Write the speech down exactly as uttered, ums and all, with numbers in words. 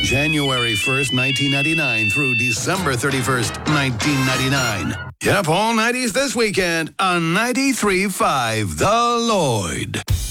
January first, nineteen ninety-nine through December thirty-first, nineteen ninety-nine. Yep, all nineties this weekend on ninety-three point five The Lloyd.